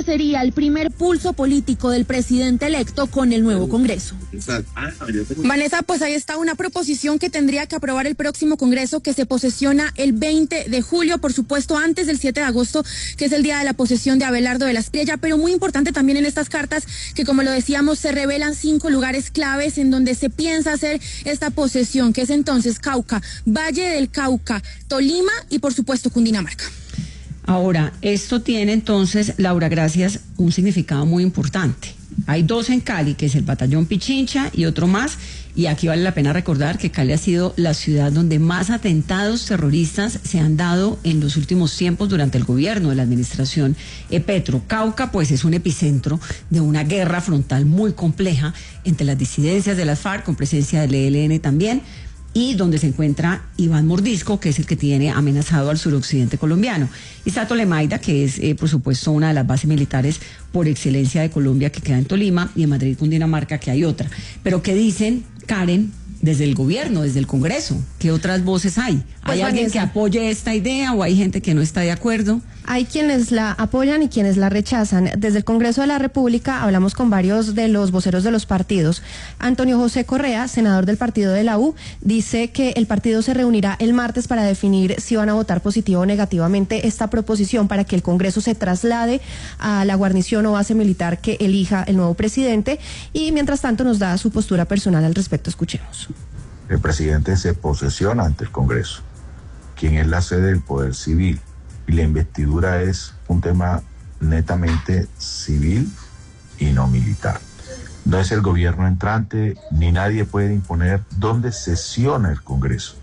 sería el primer pulso político del presidente electo con el nuevo Congreso. Vanessa, pues ahí está una proposición que tendría que aprobar el próximo Congreso, que se posesiona el 20 de julio, por supuesto antes del 7 de agosto, que es el día de la posesión de Abelardo de la Espriella, pero muy importante también en estas cartas que, como lo decíamos, se revelan 5 lugares claves en donde se piensa hacer esta posesión, que es entonces Cauca, Valle del Cauca, Tolima y por supuesto Cundinamarca. Ahora, esto tiene entonces, Laura, gracias, un significado muy importante. Hay 2 en Cali, que es el Batallón Pichincha y otro más, y aquí vale la pena recordar que Cali ha sido la ciudad donde más atentados terroristas se han dado en los últimos tiempos durante el gobierno de la administración Petro. Cauca, pues, es un epicentro de una guerra frontal muy compleja entre las disidencias de las FARC, con presencia del ELN también, y donde se encuentra Iván Mordisco, que es el que tiene amenazado al suroccidente colombiano. Y está Tolemaida, que es, por supuesto, una de las bases militares por excelencia de Colombia, que queda en Tolima, y en Madrid, Cundinamarca, que hay otra. Pero ¿qué dicen, Karen, desde el gobierno, desde el Congreso? ¿Qué otras voces hay? ¿Hay alguien que apoye esta idea o hay gente que no está de acuerdo? Hay quienes la apoyan y quienes la rechazan. Desde el Congreso de la República hablamos con varios de los voceros de los partidos. Antonio José Correa, senador del partido de la U, dice que el partido se reunirá el martes para definir si van a votar positivo o negativamente esta proposición para que el Congreso se traslade a la guarnición o base militar que elija el nuevo presidente, y mientras tanto nos da su postura personal al respecto. Escuchemos. El presidente se posesiona ante el Congreso, quien es la sede del poder civil, y la investidura es un tema netamente civil y no militar. No es el gobierno entrante, ni nadie puede imponer dónde sesiona el Congreso.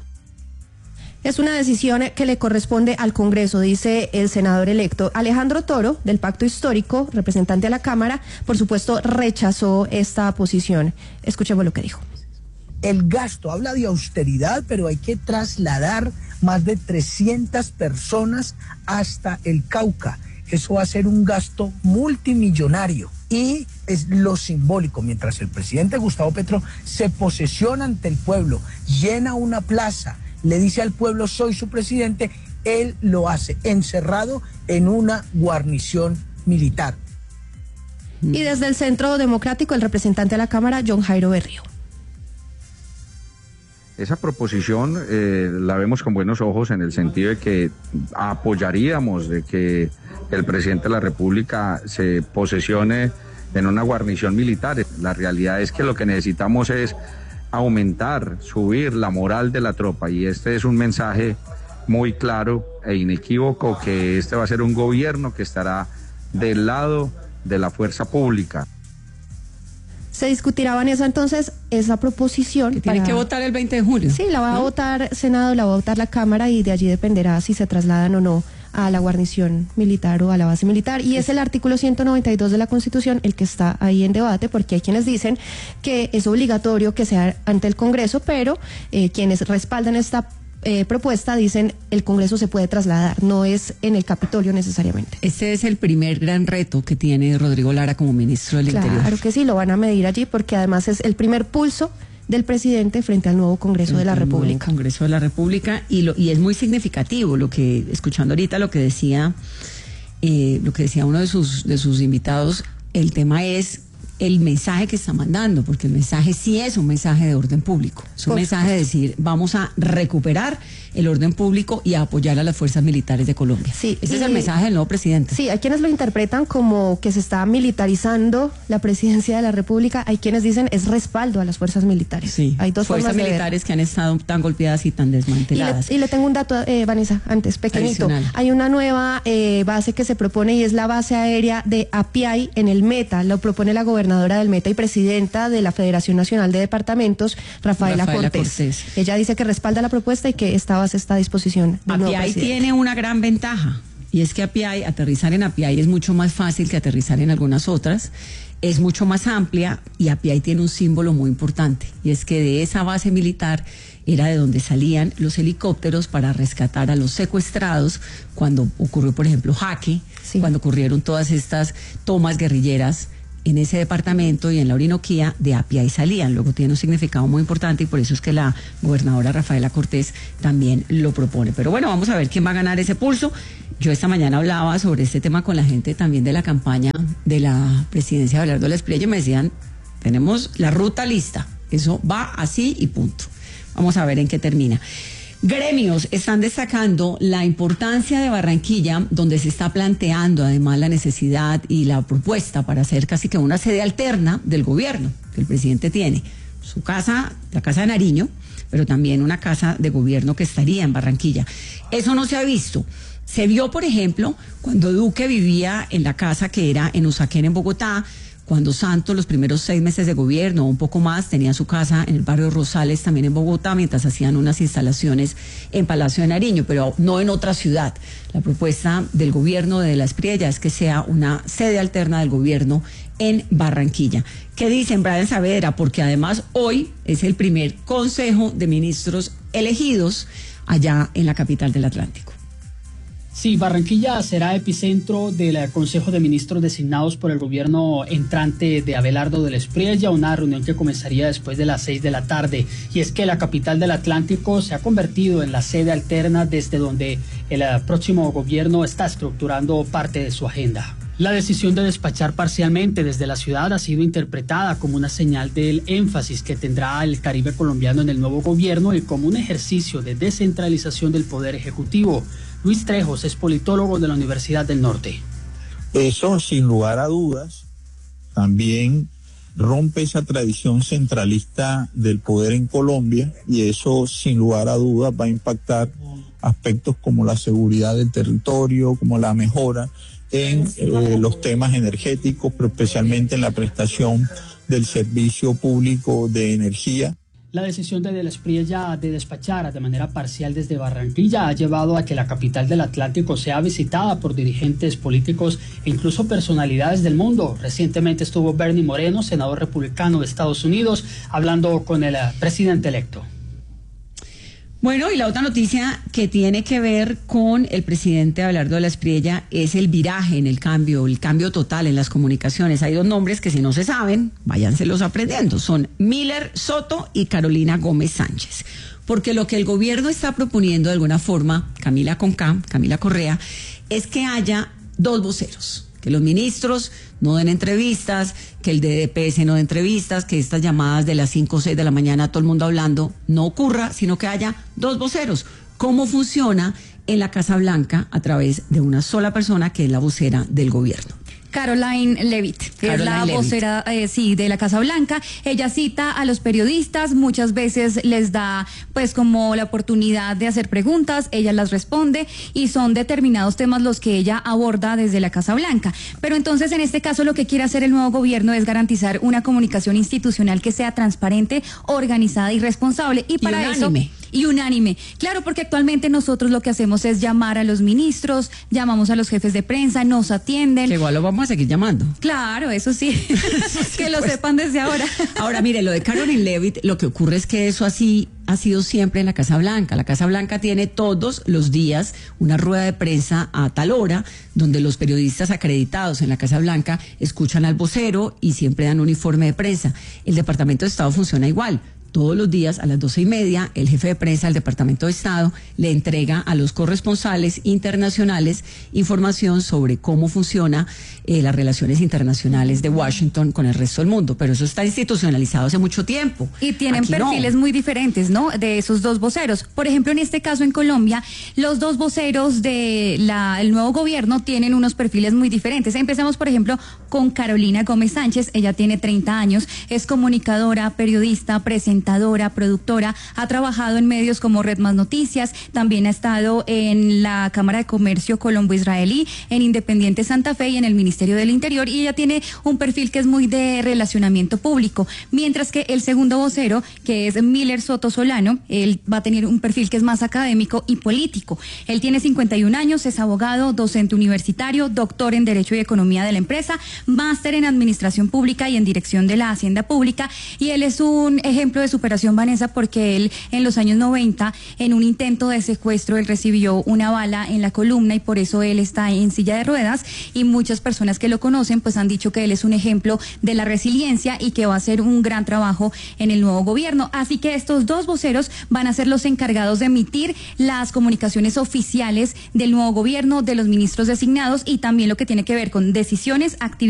Es una decisión que le corresponde al Congreso, dice el senador electo. Alejandro Toro, del Pacto Histórico, representante a la Cámara, por supuesto rechazó esta posición. Escuchemos lo que dijo. El gasto, habla de austeridad, pero hay que trasladar más de 300 personas hasta el Cauca. Eso va a ser un gasto multimillonario y es lo simbólico. Mientras el presidente Gustavo Petro se posesiona ante el pueblo, llena una plaza, le dice al pueblo soy su presidente, él lo hace encerrado en una guarnición militar. Y desde el Centro Democrático, el representante a la Cámara, John Jairo Berrío. Esa proposición la vemos con buenos ojos en el sentido de que apoyaríamos de que el presidente de la República se posesione en una guarnición militar. La realidad es que lo que necesitamos es aumentar, subir la moral de la tropa, y este es un mensaje muy claro e inequívoco que este va a ser un gobierno que estará del lado de la fuerza pública. Se discutirá, Vanessa, entonces esa proposición. Que tiene que votar el 20 de julio. Sí, la va a votar Senado, la va a votar la Cámara, y de allí dependerá si se trasladan o no a la guarnición militar o a la base militar. Y es el artículo 192 de la Constitución el que está ahí en debate, porque hay quienes dicen que es obligatorio que sea ante el Congreso, pero quienes respaldan esta propuesta dicen el Congreso se puede trasladar, no es en el Capitolio necesariamente. Este es el primer gran reto que tiene Rodrigo Lara como ministro del Interior. Claro que sí, lo van a medir allí, porque además es el primer pulso del presidente frente al nuevo Congreso de la República. Congreso de la República, y es muy significativo lo que, escuchando ahorita lo que decía uno de sus invitados, el tema es el mensaje que está mandando, porque el mensaje sí es un mensaje de orden público, es un mensaje de decir vamos a recuperar el orden público y a apoyar a las fuerzas militares de Colombia. Sí, ese es el mensaje del nuevo presidente. Sí, hay quienes lo interpretan como que se está militarizando la presidencia de la República, hay quienes dicen es respaldo a las fuerzas militares. Sí, hay dos fuerzas formas militares que han estado tan golpeadas y tan desmanteladas. Y le tengo un dato, Vanessa, antes, pequeñito. Adicional. Hay una nueva base que se propone, y es la base aérea de Apiay en el Meta. Lo propone la gobernadora del Meta y presidenta de la Federación Nacional de Departamentos, Rafaela Cortés. Ella dice que respalda la propuesta y que esta base está a disposición del nuevo Apiay presidente. tiene una gran ventaja, y es que aterrizar en Apiay es mucho más fácil que aterrizar en algunas otras, es mucho más amplia, y Apiay tiene un símbolo muy importante, y es que de esa base militar era de donde salían los helicópteros para rescatar a los secuestrados cuando ocurrió, por ejemplo, Jaque, cuando ocurrieron todas estas tomas guerrilleras en ese departamento y en la Orinoquía de Apia y salían. Luego tiene un significado muy importante y por eso es que la gobernadora Rafaela Cortés también lo propone. Pero bueno, vamos a ver quién va a ganar ese pulso. Yo esta mañana hablaba sobre este tema con la gente también de la campaña de la presidencia de Abelardo Lesprilla y me decían, tenemos la ruta lista, eso va así y punto. Vamos a ver en qué termina. Gremios están destacando la importancia de Barranquilla, donde se está planteando además la necesidad y la propuesta para hacer casi que una sede alterna del gobierno que el presidente tiene. Su casa, la Casa de Nariño, pero también una casa de gobierno que estaría en Barranquilla. Eso no se ha visto. Se vio, por ejemplo, cuando Duque vivía en la casa que era en Usaquén, en Bogotá, cuando Santos, los primeros 6 meses de gobierno, o un poco más, tenía su casa en el barrio Rosales, también en Bogotá, mientras hacían unas instalaciones en Palacio de Nariño, pero no en otra ciudad. La propuesta del gobierno de la Espriella es que sea una sede alterna del gobierno en Barranquilla. ¿Qué dicen, Brian Saavedra? Porque además hoy es el primer Consejo de Ministros elegidos allá en la capital del Atlántico. Sí, Barranquilla será epicentro del Consejo de Ministros designados por el gobierno entrante de Abelardo Lesprilla, una reunión que comenzaría después de las 6 de la tarde. Y es que la capital del Atlántico se ha convertido en la sede alterna desde donde el próximo gobierno está estructurando parte de su agenda. La decisión de despachar parcialmente desde la ciudad ha sido interpretada como una señal del énfasis que tendrá el Caribe colombiano en el nuevo gobierno y como un ejercicio de descentralización del Poder Ejecutivo. Luis Trejos es politólogo de la Universidad del Norte. Eso, sin lugar a dudas, también rompe esa tradición centralista del poder en Colombia y eso, sin lugar a dudas, va a impactar aspectos como la seguridad del territorio, como la mejora en los temas energéticos, pero especialmente en la prestación del servicio público de energía. La decisión de Lesprilla de despachar de manera parcial desde Barranquilla ha llevado a que la capital del Atlántico sea visitada por dirigentes políticos e incluso personalidades del mundo. Recientemente estuvo Bernie Moreno, senador republicano de Estados Unidos, hablando con el presidente electo. Bueno, y la otra noticia que tiene que ver con el presidente Abelardo Lesprilla es el viraje en el cambio total en las comunicaciones. Hay 2 nombres que si no se saben, váyanselos aprendiendo. Son Miller Soto y Carolina Gómez Sánchez. Porque lo que el gobierno está proponiendo de alguna forma, Camila Correa, es que haya 2 voceros. Que los ministros no den entrevistas, que el DDPS no dé entrevistas, que estas llamadas de las 5 o 6 de la mañana todo el mundo hablando no ocurra, sino que haya 2 voceros. ¿Cómo funciona en la Casa Blanca a través de una sola persona que es la vocera del gobierno? Caroline Leavitt, que es la vocera de la Casa Blanca. Ella cita a los periodistas, muchas veces les da pues como la oportunidad de hacer preguntas, ella las responde y son determinados temas los que ella aborda desde la Casa Blanca. Pero entonces en este caso lo que quiere hacer el nuevo gobierno es garantizar una comunicación institucional que sea transparente, organizada y responsable. Y para eso... Y unánime. Claro, porque actualmente nosotros lo que hacemos es llamar a los ministros, llamamos a los jefes de prensa, nos atienden. Que igual lo vamos a seguir llamando. Claro, eso sí, que lo sepan desde ahora. Ahora, mire, lo de Caroline Leavitt, lo que ocurre es que eso así ha sido siempre en la Casa Blanca. La Casa Blanca tiene todos los días una rueda de prensa a tal hora, donde los periodistas acreditados en la Casa Blanca escuchan al vocero y siempre dan un informe de prensa. El Departamento de Estado funciona igual. Todos los días a las 12:30, el jefe de prensa del Departamento de Estado le entrega a los corresponsales internacionales información sobre cómo funciona las relaciones internacionales de Washington con el resto del mundo. Pero eso está institucionalizado hace mucho tiempo. Y tienen perfiles muy diferentes, ¿no? De esos 2 voceros. Por ejemplo, en este caso en Colombia, los 2 voceros del nuevo gobierno tienen unos perfiles muy diferentes. Empezamos, por ejemplo, con Carolina Gómez Sánchez. Ella tiene 30 años, es comunicadora, periodista, presentadora, productora, ha trabajado en medios como Red Más Noticias, también ha estado en la Cámara de Comercio Colombo-Israelí, en Independiente Santa Fe y en el Ministerio del Interior, y ella tiene un perfil que es muy de relacionamiento público, mientras que el segundo vocero, que es Miller Soto Solano, él va a tener un perfil que es más académico y político. Él tiene 51 años, es abogado, docente universitario, doctor en Derecho y Economía de la Empresa, máster en Administración Pública y en Dirección de la Hacienda Pública, y él es un ejemplo de superación, Vanessa, porque él en los años 90, en un intento de secuestro, él recibió una bala en la columna y por eso él está en silla de ruedas, y muchas personas que lo conocen pues han dicho que él es un ejemplo de la resiliencia y que va a hacer un gran trabajo en el nuevo gobierno. Así que estos dos voceros van a ser los encargados de emitir las comunicaciones oficiales del nuevo gobierno, de los ministros designados y también lo que tiene que ver con decisiones, actividades